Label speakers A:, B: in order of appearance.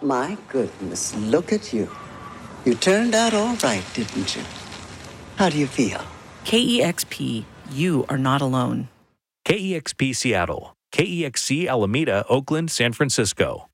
A: My goodness, look at you. You turned out all right, didn't you? How do you feel?
B: KEXP, you are not alone.
C: KEXP Seattle, KEXC Alameda, Oakland, San Francisco.